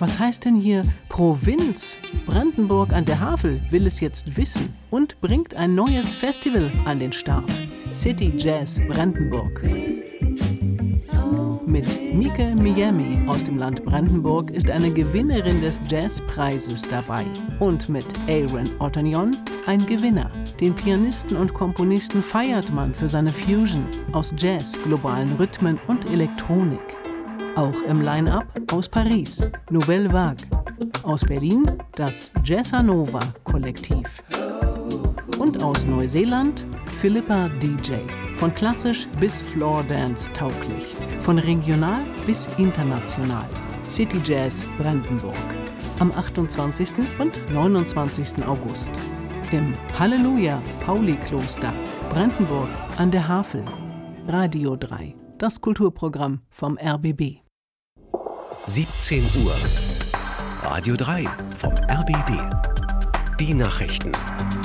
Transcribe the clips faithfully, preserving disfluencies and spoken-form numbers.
Was heißt denn hier Provinz? Brandenburg an der Havel will es jetzt wissen und bringt ein neues Festival an den Start. City Jazz Brandenburg. Mit Mike Miami aus dem Land Brandenburg ist eine Gewinnerin des Jazzpreises dabei. Und mit Aaron Otanion ein Gewinner. Den Pianisten und Komponisten feiert man für seine Fusion aus Jazz, globalen Rhythmen und Elektronik. Auch im Line-Up aus Paris, Nouvelle Vague. Aus Berlin das Jazzanova Kollektiv. Und aus Neuseeland Philippa D J. Von klassisch bis Floor-Dance tauglich. Von regional bis international. City Jazz Brandenburg. Am achtundzwanzigsten und neunundzwanzigsten August. Im Halleluja Pauli-Kloster, Brandenburg an der Havel. Radio drei, das Kulturprogramm vom R B B. siebzehn Uhr. Radio drei vom R B B. Die Nachrichten.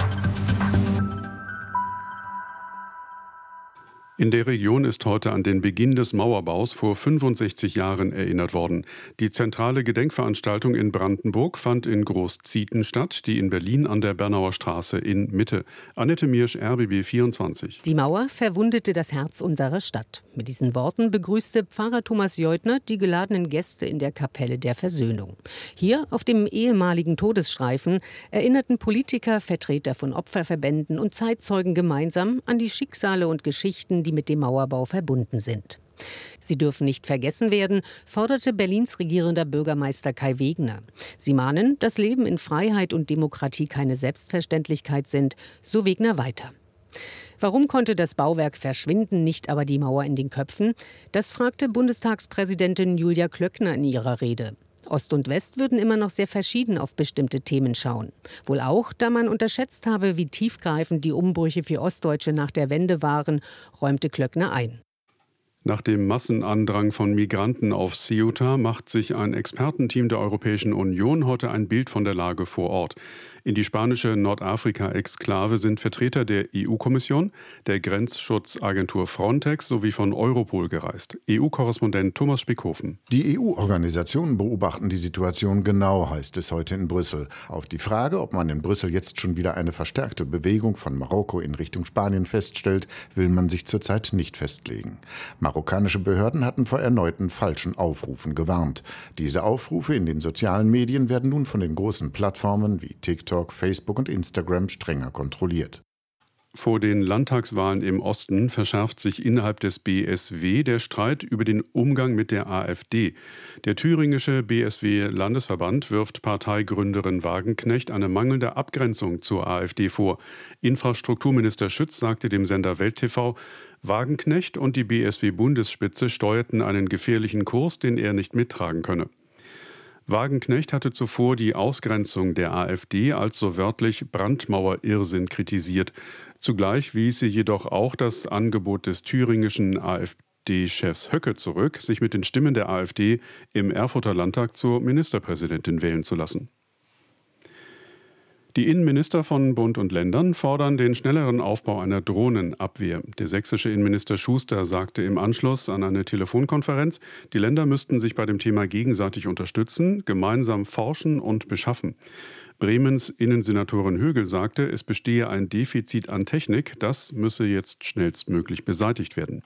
In der Region ist heute an den Beginn des Mauerbaus vor fünfundsechzig Jahren erinnert worden. Die zentrale Gedenkveranstaltung in Brandenburg fand in Großzieten statt, die in Berlin an der Bernauer Straße in Mitte. Annette Miersch, R B B vierundzwanzig. Die Mauer verwundete das Herz unserer Stadt. Mit diesen Worten begrüßte Pfarrer Thomas Jeutner die geladenen Gäste in der Kapelle der Versöhnung. Hier auf dem ehemaligen Todesstreifen erinnerten Politiker, Vertreter von Opferverbänden und Zeitzeugen gemeinsam an die Schicksale und Geschichten, die mit dem Mauerbau verbunden sind. Sie dürfen nicht vergessen werden, forderte Berlins regierender Bürgermeister Kai Wegner. Sie mahnen, dass Leben in Freiheit und Demokratie keine Selbstverständlichkeit sind, so Wegner weiter. Warum konnte das Bauwerk verschwinden, nicht aber die Mauer in den Köpfen? Das fragte Bundestagspräsidentin Julia Klöckner in ihrer Rede. Ost und West würden immer noch sehr verschieden auf bestimmte Themen schauen. Wohl auch, da man unterschätzt habe, wie tiefgreifend die Umbrüche für Ostdeutsche nach der Wende waren, räumte Klöckner ein. Nach dem Massenandrang von Migranten auf Ceuta macht sich ein Expertenteam der Europäischen Union heute ein Bild von der Lage vor Ort. In die spanische Nordafrika-Exklave sind Vertreter der E U-Kommission, der Grenzschutzagentur Frontex sowie von Europol gereist. E U-Korrespondent Thomas Spickhofen. Die E U-Organisationen beobachten die Situation genau, heißt es heute in Brüssel. Auf die Frage, ob man in Brüssel jetzt schon wieder eine verstärkte Bewegung von Marokko in Richtung Spanien feststellt, will man sich zurzeit nicht festlegen. Marokkanische Behörden hatten vor erneuten falschen Aufrufen gewarnt. Diese Aufrufe in den sozialen Medien werden nun von den großen Plattformen wie TikTok, Facebook und Instagram strenger kontrolliert. Vor den Landtagswahlen im Osten verschärft sich innerhalb des B S W der Streit über den Umgang mit der AfD. Der thüringische B S W-Landesverband wirft Parteigründerin Wagenknecht eine mangelnde Abgrenzung zur AfD vor. Infrastrukturminister Schütz sagte dem Sender Welt T V, Wagenknecht und die B S W-Bundesspitze steuerten einen gefährlichen Kurs, den er nicht mittragen könne. Wagenknecht hatte zuvor die Ausgrenzung der AfD als so wörtlich Brandmauer-Irrsinn kritisiert. Zugleich wies sie jedoch auch das Angebot des thüringischen AfD-Chefs Höcke zurück, sich mit den Stimmen der AfD im Erfurter Landtag zur Ministerpräsidentin wählen zu lassen. Die Innenminister von Bund und Ländern fordern den schnelleren Aufbau einer Drohnenabwehr. Der sächsische Innenminister Schuster sagte im Anschluss an eine Telefonkonferenz, die Länder müssten sich bei dem Thema gegenseitig unterstützen, gemeinsam forschen und beschaffen. Bremens Innensenatorin Högel sagte, es bestehe ein Defizit an Technik, das müsse jetzt schnellstmöglich beseitigt werden.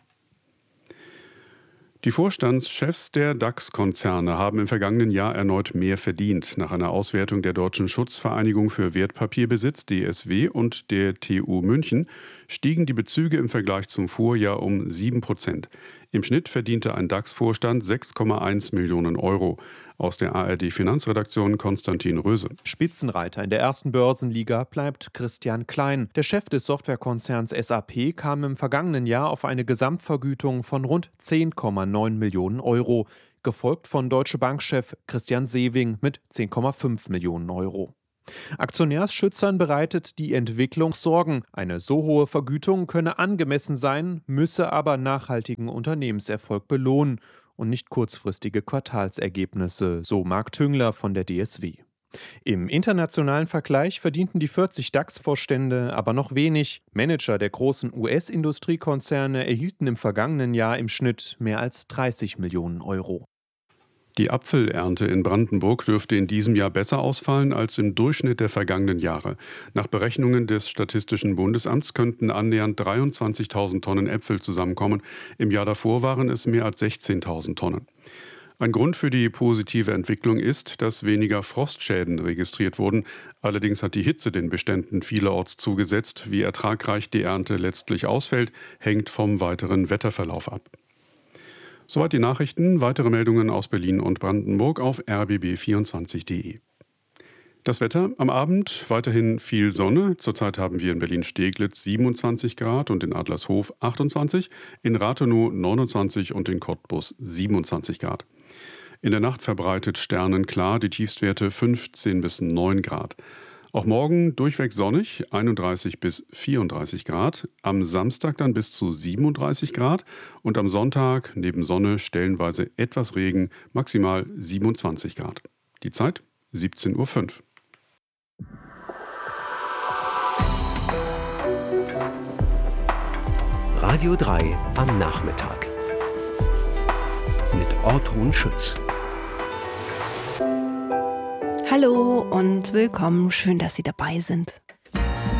Die Vorstandschefs der DAX-Konzerne haben im vergangenen Jahr erneut mehr verdient. Nach einer Auswertung der Deutschen Schutzvereinigung für Wertpapierbesitz D S W und der T U München stiegen die Bezüge im Vergleich zum Vorjahr um sieben Prozent. Im Schnitt verdiente ein DAX-Vorstand sechs Komma eins Millionen Euro. Aus der A R D-Finanzredaktion Konstantin Röse. Spitzenreiter in der ersten Börsenliga bleibt Christian Klein. Der Chef des Softwarekonzerns S A P kam im vergangenen Jahr auf eine Gesamtvergütung von rund zehn Komma neun Millionen Euro, gefolgt von Deutsche Bank-Chef Christian Sewing mit zehn Komma fünf Millionen Euro. Aktionärsschützern bereitet die Entwicklung Sorgen. Eine so hohe Vergütung könne angemessen sein, müsse aber nachhaltigen Unternehmenserfolg belohnen und nicht kurzfristige Quartalsergebnisse, so Marc Tüngler von der D S W. Im internationalen Vergleich verdienten die vierzig DAX-Vorstände aber noch wenig. Manager der großen U S-Industriekonzerne erhielten im vergangenen Jahr im Schnitt mehr als dreißig Millionen Euro. Die Apfelernte in Brandenburg dürfte in diesem Jahr besser ausfallen als im Durchschnitt der vergangenen Jahre. Nach Berechnungen des Statistischen Bundesamts könnten annähernd dreiundzwanzigtausend Tonnen Äpfel zusammenkommen. Im Jahr davor waren es mehr als sechzehntausend Tonnen. Ein Grund für die positive Entwicklung ist, dass weniger Frostschäden registriert wurden. Allerdings hat die Hitze den Beständen vielerorts zugesetzt. Wie ertragreich die Ernte letztlich ausfällt, hängt vom weiteren Wetterverlauf ab. Soweit die Nachrichten. Weitere Meldungen aus Berlin und Brandenburg auf r b b vierundzwanzig punkt de. Das Wetter am Abend weiterhin viel Sonne. Zurzeit haben wir in Berlin-Steglitz siebenundzwanzig Grad und in Adlershof achtundzwanzig, in Rathenow neunundzwanzig und in Cottbus siebenundzwanzig Grad. In der Nacht verbreitet sternenklar, die Tiefstwerte fünfzehn bis neun Grad. Auch morgen durchweg sonnig, einunddreißig bis vierunddreißig Grad, am Samstag dann bis zu siebenunddreißig Grad und am Sonntag neben Sonne stellenweise etwas Regen, maximal siebenundzwanzig Grad. Die Zeit siebzehn Uhr fünf. Radio drei am Nachmittag mit Ortrun Schütz. Hallo und willkommen, schön, dass Sie dabei sind.